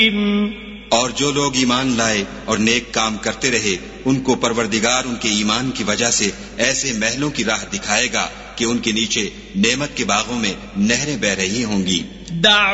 और जो लोग ईमान लाए और नेक काम करते रहे, उनको परवरदिगार उनके ईमान की वजह से ऐसे महलों की राह दिखाएगा कि उनके नीचे नेमत के बागों में नहरें बह रही होंगी।